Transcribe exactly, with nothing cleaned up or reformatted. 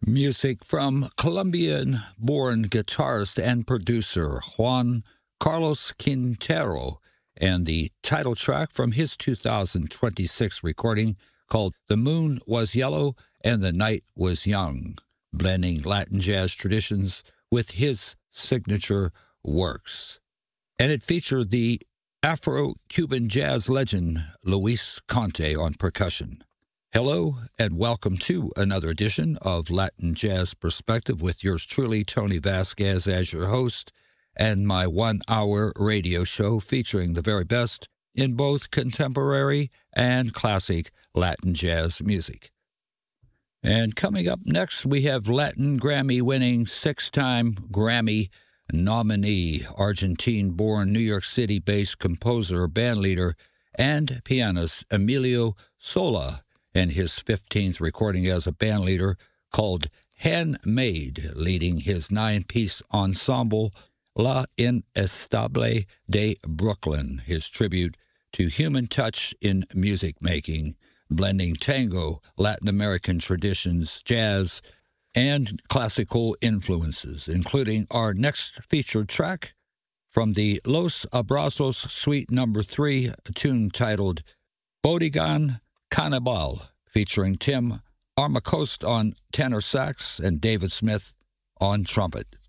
Music from Colombian-born guitarist and producer Juan Carlos Quintero, and the title track from his two thousand twenty-six recording called The Moon Was Yellow and the Night Was Young, blending Latin jazz traditions with his signature works. And it featured the Afro-Cuban jazz legend Luis Conte on percussion. Hello, and welcome to another edition of Latin Jazz Perspective with yours truly, Tony Vasquez, as your host, and my one-hour radio show featuring the very best in both contemporary and classic Latin jazz music. And coming up next, we have Latin Grammy-winning, six-time Grammy nominee, Argentine-born, New York City-based composer, bandleader, and pianist Emilio Sola, and his fifteenth recording as a bandleader called Handmade, leading his nine-piece ensemble La Inestable de Brooklyn, his tribute to human touch in music making, blending tango, Latin American traditions, jazz, and classical influences, including our next featured track from the Los Abrazos Suite Number three, a tune titled Bodegon Cannibal, featuring Tim Armacost on tenor sax and David Smith on trumpet.